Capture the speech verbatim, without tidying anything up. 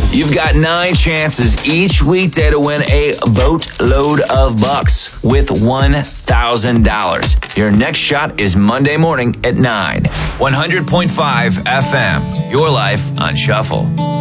You've got nine chances each weekday to win a boatload of bucks with one thousand dollars. Your next shot is Monday morning at nine. one hundred point five F M, your life on Shuffle.